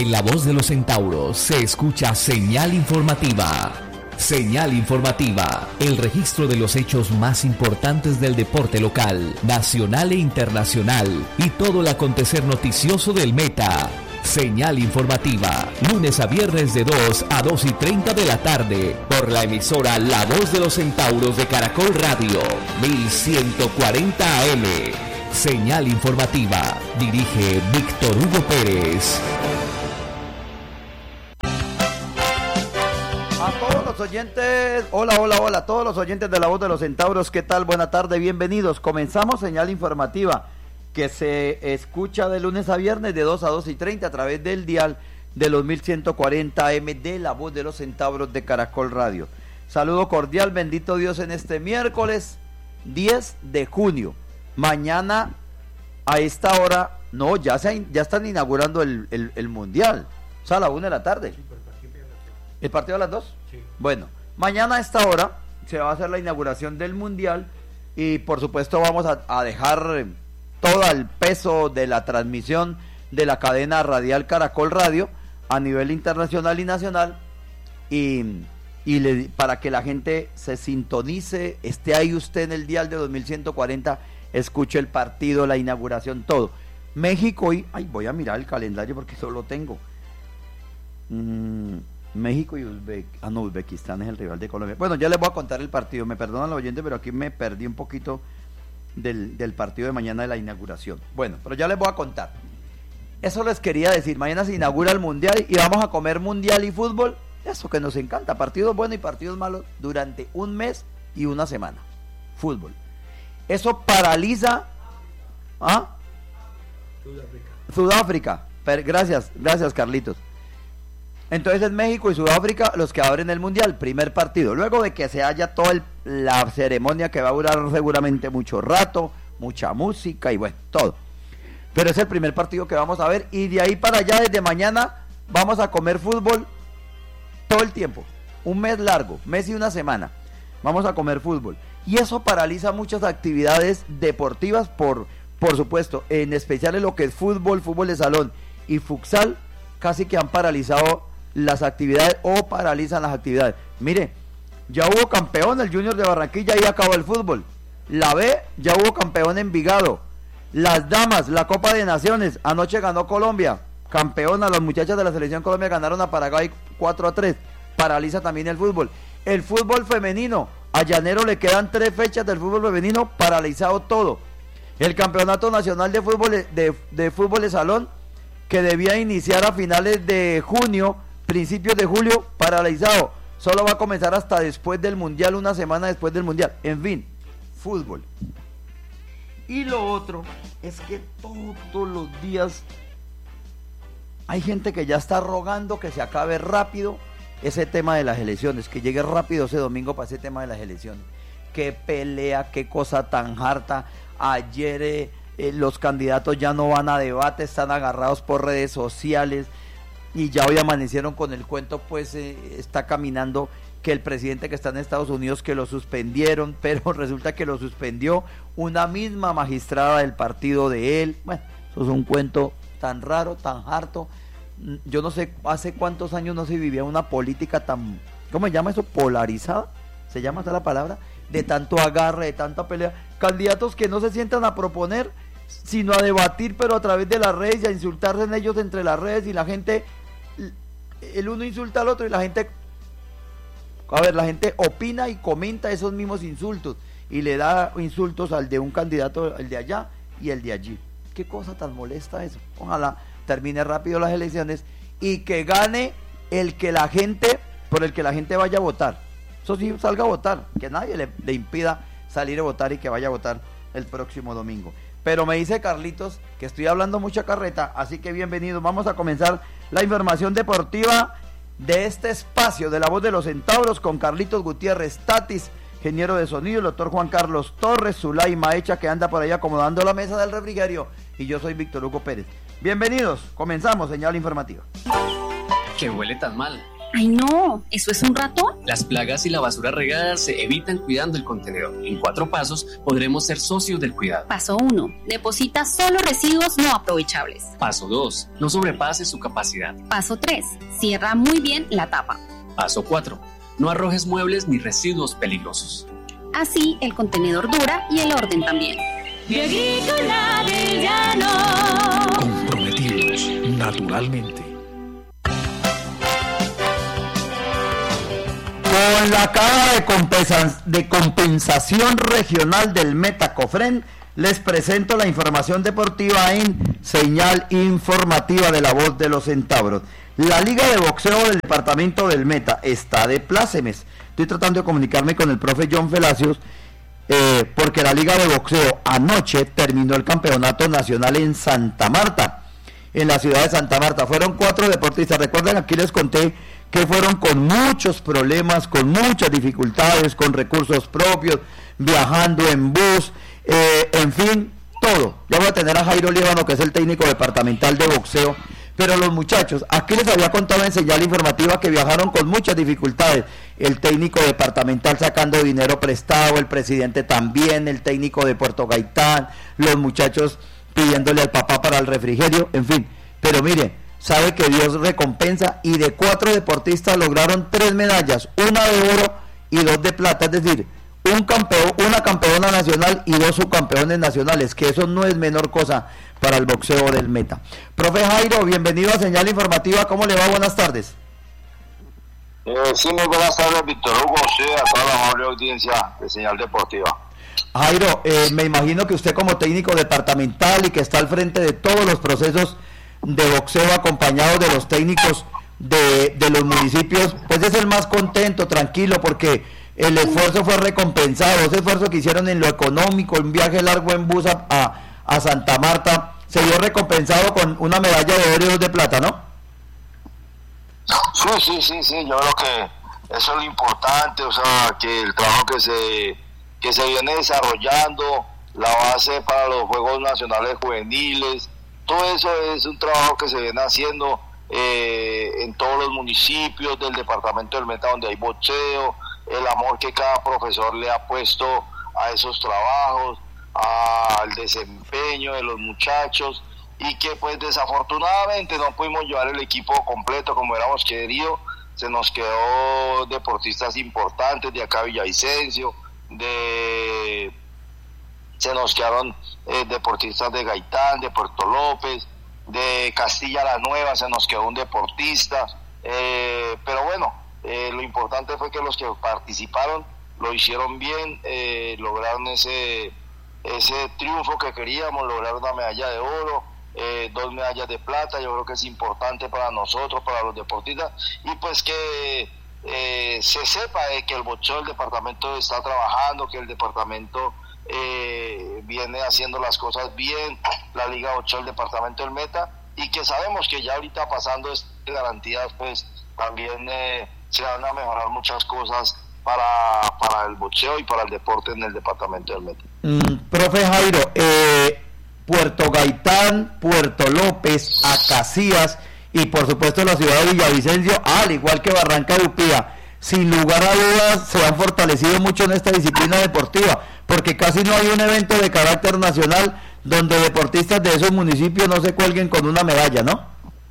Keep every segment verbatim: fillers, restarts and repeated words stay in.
En La Voz de los Centauros se escucha señal informativa. Señal informativa, el registro de los hechos más importantes del deporte local, nacional e internacional y todo el acontecer noticioso del Meta. Señal informativa, lunes a viernes de dos a dos y treinta de la tarde, por la emisora La Voz de los Centauros de Caracol Radio, mil ciento cuarenta A M. Señal informativa, dirige Víctor Hugo Pérez. A todos los oyentes, hola, hola, hola, a todos los oyentes de La Voz de los Centauros, ¿qué tal? Buena tarde, bienvenidos. Comenzamos señal informativa, que se escucha de lunes a viernes de dos a dos y treinta a través del dial de los mil ciento cuarenta A M de La Voz de los Centauros de Caracol Radio. Saludo cordial, bendito Dios, en este miércoles diez de junio. Mañana a esta hora, no, ya se ya están inaugurando el, el, el Mundial, o sea, a la una de la tarde. Sí, pero el partido a las dos. ¿El partido a las dos? Sí. Bueno, mañana a esta hora se va a hacer la inauguración del Mundial y por supuesto vamos a, a dejar todo el peso de la transmisión de la cadena radial Caracol Radio a nivel internacional y nacional y, y le, para que la gente se sintonice, esté ahí usted en el dial de dos mil ciento cuarenta, escuche el partido, la inauguración, todo. México y... Ay, voy a mirar el calendario porque solo lo tengo. Mm, México y Uzbek... Ah, no, Uzbekistán es el rival de Colombia. Bueno, ya les voy a contar el partido. Me perdonan los oyentes, pero aquí me perdí un poquito Del, del partido de mañana de la inauguración. Bueno, pero ya les voy a contar. Eso les quería decir. Mañana se inaugura el Mundial y vamos a comer Mundial y fútbol. Eso que nos encanta. Partidos buenos y partidos malos durante un mes y una semana. Fútbol. Eso paraliza. ¿Ah? Sudáfrica. Sudáfrica. Per, gracias, gracias Carlitos. Entonces es México y Sudáfrica los que abren el Mundial, primer partido. Luego de que se haya toda el, la ceremonia que va a durar seguramente mucho rato, mucha música y bueno, todo. Pero es el primer partido que vamos a ver y de ahí para allá, desde mañana, vamos a comer fútbol todo el tiempo. Un mes largo, mes y una semana. Vamos a comer fútbol. Y eso paraliza muchas actividades deportivas, por, por supuesto, en especial en lo que es fútbol, fútbol de salón y futsal, casi que han paralizado las actividades o paralizan las actividades. Mire, ya hubo campeón el Junior de Barranquilla y acabó el fútbol. La B, ya hubo campeón en Envigado. Las damas, la Copa de Naciones, anoche ganó Colombia, campeona, las muchachas de la selección Colombia ganaron a Paraguay cuatro a tres, paraliza también el fútbol. El fútbol femenino, a Llanero le quedan tres fechas del fútbol femenino, paralizado todo. El campeonato nacional de fútbol de, de fútbol de salón, que debía iniciar a finales de junio, principios de julio, paralizado. Solo va a comenzar hasta después del Mundial, una semana después del Mundial. En fin, fútbol. Y lo otro es que todos los días hay gente que ya está rogando que se acabe rápido ese tema de las elecciones, que llegue rápido ese domingo para ese tema de las elecciones. Qué pelea, qué cosa tan harta. Ayer eh, eh, los candidatos ya no van a debate, están agarrados por redes sociales. Y ya hoy amanecieron con el cuento, pues eh, está caminando que el presidente que está en Estados Unidos, que lo suspendieron, pero resulta que lo suspendió una misma magistrada del partido de él. Bueno, eso es un cuento tan raro, tan harto. Yo no sé hace cuántos años no se vivía una política tan, ¿cómo se llama eso? Polarizada, se llama esa la palabra, de tanto agarre, de tanta pelea. Candidatos que no se sientan a proponer, sino a debatir, pero a través de las redes y a insultarse en ellos entre las redes y la gente... El uno insulta al otro y la gente, a ver, la gente opina y comenta esos mismos insultos y le da insultos al de un candidato, el de allá y el de allí. Qué cosa tan molesta eso. Ojalá termine rápido las elecciones y que gane el que la gente, por el que la gente vaya a votar. Eso sí, salga a votar, que nadie le, le impida salir a votar y que vaya a votar el próximo domingo. Pero me dice Carlitos que estoy hablando mucha carreta, así que bienvenido. Vamos a comenzar la información deportiva de este espacio de La Voz de los Centauros con Carlitos Gutiérrez Tatis, ingeniero de sonido, el doctor Juan Carlos Torres, Zulay Maecha, que anda por ahí acomodando la mesa del refrigerio, y yo soy Víctor Hugo Pérez. Bienvenidos, comenzamos señal informativa. Que huele tan mal. Ay no, ¿eso es un ratón? Las plagas y la basura regada se evitan cuidando el contenedor. En cuatro pasos podremos ser socios del cuidado. Paso uno. Deposita solo residuos no aprovechables. Paso dos. No sobrepase su capacidad. Paso tres. Cierra muy bien la tapa. Paso cuatro. No arrojes muebles ni residuos peligrosos. Así el contenedor dura y el orden también. Agrícola del Llano. Comprometidos naturalmente. Con la Caja de, compensa- de Compensación Regional del Meta Cofren, les presento la información deportiva en Señal Informativa de la Voz de los Centauros. La Liga de Boxeo del Departamento del Meta está de plácemes. Estoy tratando de comunicarme con el profe John Felacios, eh, porque la Liga de Boxeo anoche terminó el campeonato nacional en Santa Marta, en la ciudad de Santa Marta. Fueron cuatro deportistas. Recuerden, aquí les conté que fueron con muchos problemas, con muchas dificultades, con recursos propios, viajando en bus, eh, en fin, todo. Ya voy a tener a Jairo Líbano, que es el técnico departamental de boxeo, pero los muchachos, aquí les había contado en Señal Informativa que viajaron con muchas dificultades, el técnico departamental sacando dinero prestado, el presidente también, el técnico de Puerto Gaitán, los muchachos pidiéndole al papá para el refrigerio, en fin, pero miren, sabe que Dios recompensa, y de cuatro deportistas lograron tres medallas, una de oro y dos de plata, es decir, un campeón, una campeona nacional y dos subcampeones nacionales, que eso no es menor cosa para el boxeo del Meta. Profe Jairo, bienvenido a Señal Informativa, ¿cómo le va? Buenas tardes. Eh, sí, muy buenas tardes, Víctor Hugo, sí, a toda la amable audiencia de Señal Deportiva. Jairo, eh, me imagino que usted como técnico departamental y que está al frente de todos los procesos de boxeo acompañado de los técnicos de, de los municipios, pues es el más contento, tranquilo, porque el esfuerzo fue recompensado, ese esfuerzo que hicieron en lo económico, un viaje largo en bus a, a, a Santa Marta, se vio recompensado con una medalla de oro y dos de plata, ¿no? Sí, sí, sí, sí, yo creo que eso es lo importante, o sea, que el trabajo que se, que se viene desarrollando, la base para los Juegos Nacionales Juveniles, todo eso es un trabajo que se viene haciendo eh, en todos los municipios del departamento del Meta donde hay boxeo, el amor que cada profesor le ha puesto a esos trabajos, al desempeño de los muchachos, y que pues desafortunadamente no pudimos llevar el equipo completo como hubiéramos querido. Se nos quedó deportistas importantes de acá Villavicencio, de se nos quedaron eh, deportistas de Gaitán, de Puerto López, de Castilla la Nueva, se nos quedó un deportista, eh, pero bueno, eh, lo importante fue que los que participaron lo hicieron bien, eh, lograron ese ese triunfo que queríamos, lograr una medalla de oro, eh, dos medallas de plata. Yo creo que es importante para nosotros, para los deportistas, y pues que eh, se sepa de que el boxeo del departamento está trabajando, que el departamento eh, viene haciendo las cosas bien, la Liga Boxeo del departamento del Meta, y que sabemos que ya ahorita pasando estas garantías, pues también eh, se van a mejorar muchas cosas para, para el boxeo y para el deporte en el departamento del Meta. Mm, profe Jairo, eh, Puerto Gaitán, Puerto López, Acacías y por supuesto la ciudad de Villavicencio, al igual que Barranca de Upía, sin lugar a dudas se han fortalecido mucho en esta disciplina deportiva, porque casi no hay un evento de carácter nacional donde deportistas de esos municipios no se cuelguen con una medalla, ¿no?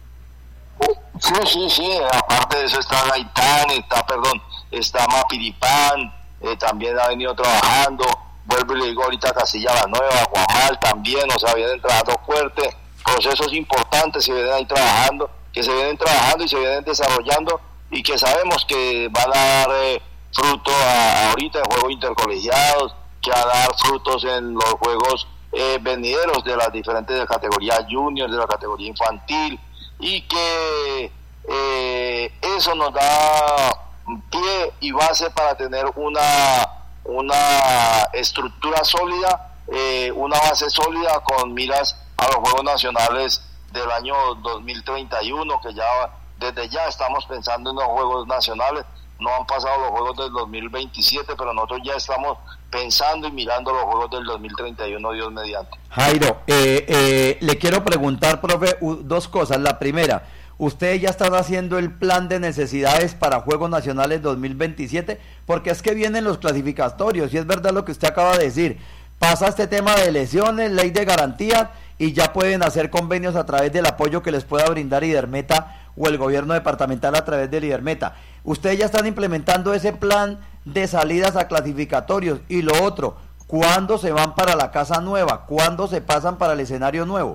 Sí, sí, sí, aparte de eso está Gaitán, está, perdón, está Mapiripán, eh, también ha venido trabajando, vuelvo y le digo ahorita Castilla la Nueva, Guamal también, o sea, vienen trabajando fuerte, procesos importantes se vienen ahí trabajando, que se vienen trabajando y se vienen desarrollando, y que sabemos que van a dar eh, fruto a, ahorita en juegos intercolegiados, que van a dar frutos en los juegos eh, venideros de las diferentes categorías juniors, de la categoría infantil, y que eh, eso nos da pie y base para tener una una estructura sólida, eh, una base sólida con miras a los Juegos Nacionales del año dos mil treinta y uno, que ya desde ya estamos pensando en los Juegos Nacionales. No han pasado los Juegos del dos mil veintisiete, pero nosotros ya estamos pensando y mirando los Juegos del dos mil treinta y uno, Dios mediante. Jairo, eh, eh, le quiero preguntar, profe, dos cosas. La primera, ¿ustedes ya están haciendo el plan de necesidades para Juegos Nacionales dos mil veintisiete? Porque es que vienen los clasificatorios, y es verdad lo que usted acaba de decir. Pasa este tema de lesiones, ley de garantía, y ya pueden hacer convenios a través del apoyo que les pueda brindar IDERMETA o el gobierno departamental a través del IDERMETA. Ustedes ya están implementando ese plan de salidas a clasificatorios. Y lo otro, ¿cuándo se van para la casa nueva? ¿Cuándo se pasan para el escenario nuevo?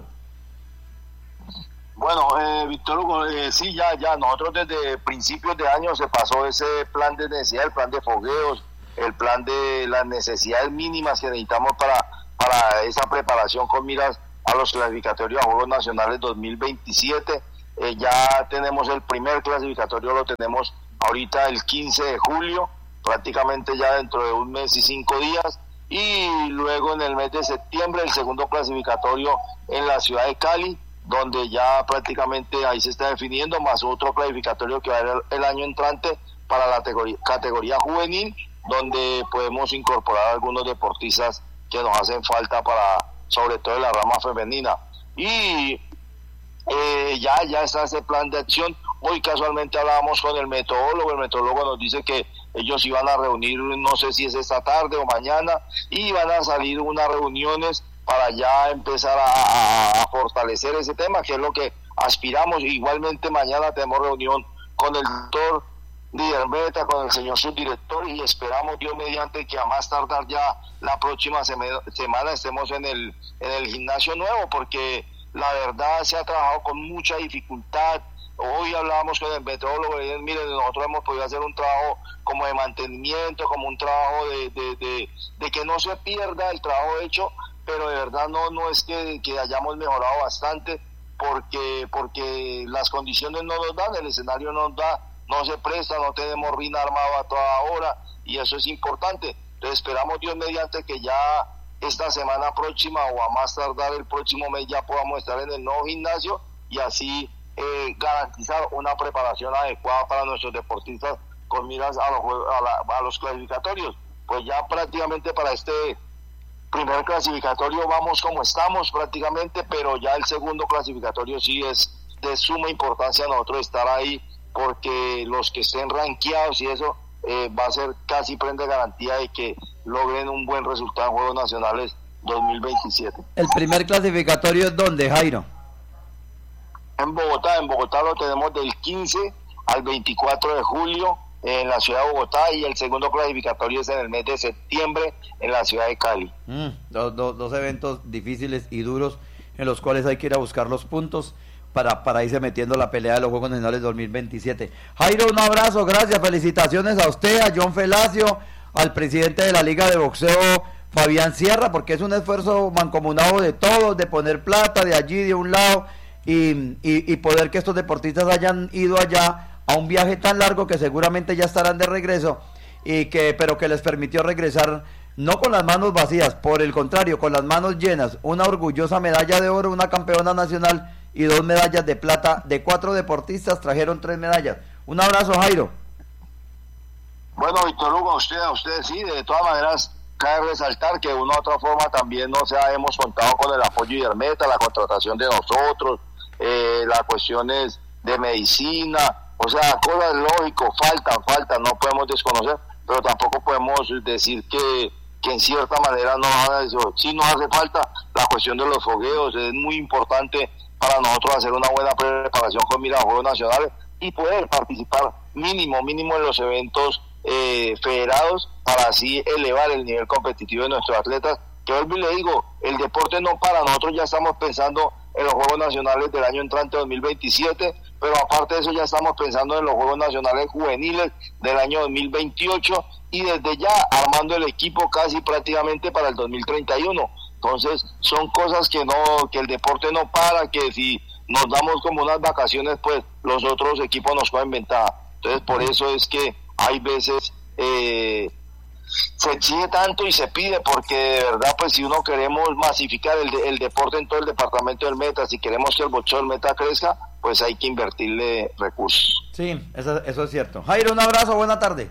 Bueno, eh, Víctor Hugo, eh, sí, ya, ya, nosotros desde principios de año se pasó ese plan de necesidad, el plan de fogueos, el plan de las necesidades mínimas que necesitamos para, para esa preparación con miras a los clasificatorios a Juegos Nacionales dos mil veintisiete. Eh, ya tenemos el primer clasificatorio, lo tenemos ahorita el quince de julio, prácticamente ya dentro de un mes y cinco días, y luego en el mes de septiembre el segundo clasificatorio en la ciudad de Cali, donde ya prácticamente ahí se está definiendo, más otro clasificatorio que va a haber el año entrante para la categoría, categoría juvenil, donde podemos incorporar algunos deportistas que nos hacen falta para, sobre todo en la rama femenina. Y eh, ya, ya está ese plan de acción. Hoy casualmente hablábamos con el metodólogo, el metodólogo nos dice que ellos iban a reunir, no sé si es esta tarde o mañana, y van a salir unas reuniones para ya empezar a, a, a fortalecer ese tema, que es lo que aspiramos. Igualmente mañana tenemos reunión con el doctor IDERMETA, con el señor subdirector, y esperamos Dios mediante que a más tardar ya la próxima semana, semana estemos en el, en el gimnasio nuevo, porque la verdad se ha trabajado con mucha dificultad. Hoy hablábamos con el metodólogo y él, miren, nosotros hemos podido hacer un trabajo como de mantenimiento, como un trabajo de, de, de, de que no se pierda el trabajo hecho, pero de verdad no no es que, que hayamos mejorado bastante, porque porque las condiciones no nos dan, el escenario no nos da, no se presta, no tenemos R I N armado a toda hora, y eso es importante. Entonces esperamos Dios mediante que ya esta semana próxima o a más tardar el próximo mes ya podamos estar en el nuevo gimnasio y así eh, garantizar una preparación adecuada para nuestros deportistas con miras a los, a, la, a los clasificatorios. Pues ya prácticamente para este primer clasificatorio vamos como estamos prácticamente, pero ya el segundo clasificatorio sí es de suma importancia nosotros estar ahí, porque los que estén rankeados y eso eh, va a ser casi prende garantía de que logren un buen resultado en Juegos Nacionales dos mil veintisiete. ¿El primer clasificatorio es dónde, Jairo? En Bogotá, en Bogotá lo tenemos del quince al veinticuatro de julio en la ciudad de Bogotá, y el segundo clasificatorio es en el mes de septiembre en la ciudad de Cali. Mm, dos, dos, dos eventos difíciles y duros en los cuales hay que ir a buscar los puntos para, para irse metiendo la pelea de los Juegos Nacionales dos mil veintisiete. Jairo, un abrazo, gracias, felicitaciones a usted, a John Felacio, al presidente de la Liga de Boxeo, Fabián Sierra, porque es un esfuerzo mancomunado de todos, de poner plata de allí, de un lado, y, y, y poder que estos deportistas hayan ido allá a un viaje tan largo que seguramente ya estarán de regreso, y que pero que les permitió regresar no con las manos vacías, por el contrario, con las manos llenas, una orgullosa medalla de oro, una campeona nacional y dos medallas de plata. De cuatro deportistas trajeron tres medallas. Un abrazo, Jairo. Bueno, Víctor Hugo, a usted, a usted sí, de todas maneras cabe resaltar que de una u otra forma también, o sea, hemos contado con el apoyo de IDERMETA, la contratación de nosotros, eh, las cuestiones de medicina, o sea, cosas lógicas, faltan, faltan, no podemos desconocer, pero tampoco podemos decir que, que en cierta manera no nos hace eso. Sí nos hace falta la cuestión de los fogueos, es muy importante para nosotros hacer una buena preparación con miras a Juegos Nacionales y poder participar mínimo, mínimo en los eventos eh, federados, para así elevar el nivel competitivo de nuestros atletas, que vuelvo y le digo, el deporte no para, nosotros ya estamos pensando en los Juegos Nacionales del año entrante dos mil veintisiete, pero aparte de eso ya estamos pensando en los Juegos Nacionales juveniles del año dos mil veintiocho y desde ya armando el equipo casi prácticamente para el dos mil treinta y uno. Entonces son cosas que no, que el deporte no para, que si nos damos como unas vacaciones, pues los otros equipos nos cogen ventaja. Entonces por eso es que hay veces eh, se exige tanto y se pide, porque de verdad, pues si uno queremos masificar el, de, el deporte en todo el departamento del Meta, si queremos que el boxeo del Meta crezca, pues hay que invertirle recursos. Sí, eso, eso es cierto. Jairo, un abrazo, buena tarde.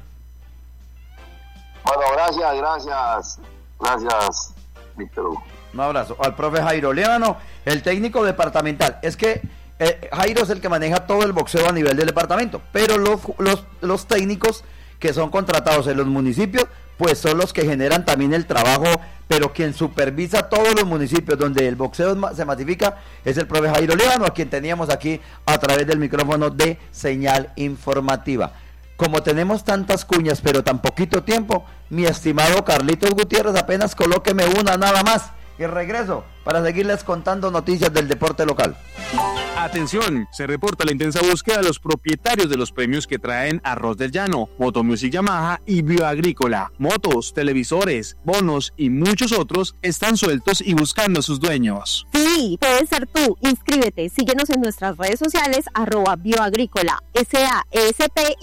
Bueno, gracias, gracias, gracias, Víctor Hugo. Un abrazo al profe Jairo Líbano, el técnico departamental. Es que Eh, Jairo es el que maneja todo el boxeo a nivel del departamento, pero los, los, los técnicos que son contratados en los municipios, pues son los que generan también el trabajo, pero quien supervisa todos los municipios donde el boxeo se masifica es el profe Jairo Líbano, a quien teníamos aquí a través del micrófono de Señal Informativa. Como tenemos tantas cuñas, pero tan poquito tiempo, mi estimado Carlitos Gutiérrez, apenas colóqueme una nada más y regreso para seguirles contando noticias del deporte local. Atención, se reporta la intensa búsqueda de los propietarios de los premios que traen Arroz del Llano, Moto Music Yamaha y Bioagrícola. Motos, televisores, bonos y muchos otros están sueltos y buscando a sus dueños. Sí, puedes ser tú. Inscríbete, síguenos en nuestras redes sociales, arroba Bioagrícola, S A E S P